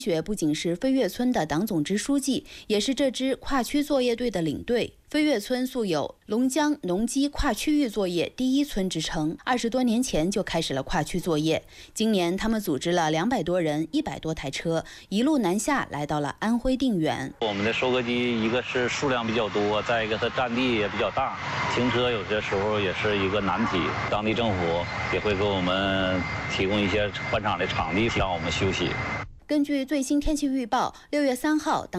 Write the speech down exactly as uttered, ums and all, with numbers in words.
学不仅是飞跃村的党总支书记，也是这支跨区作业队的领队。飞跃村素有“龙江农机跨区域作业第一村”之称，二十多年前就开始了跨区作业。今年，他们组织了两百多人、一百多台车，一路南下，来到了安徽定远。 我们的收割机，一个是数量比较多，再一个它占地也比较大，停车有些时候也是一个难题。当地政府也会给我们提供一些换场的场地，让我们休息。 根据最新天气预报，六月三号当。